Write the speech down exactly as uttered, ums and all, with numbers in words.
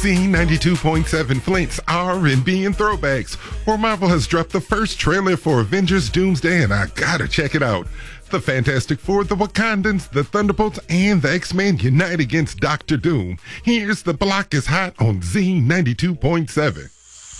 Z ninety-two point seven Flint's R and B and throwbacks, where Marvel has dropped the first trailer for Avengers Doomsday, and I gotta check it out. The Fantastic Four, the Wakandans, the Thunderbolts, and the X-Men unite against Doctor Doom. Here's The Block is Hot on Z ninety-two point seven.